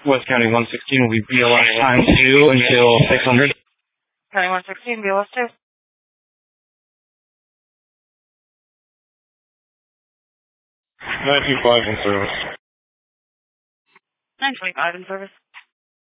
West County 116 will be BLS times 2 until 600. County 116, BLS 2. 925 in service. 925 in service.